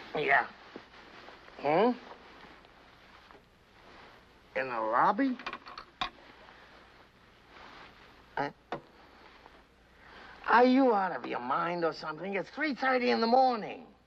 Yeah. Hmm? In the lobby? Are you out of your mind or something? It's 3:30 in the morning.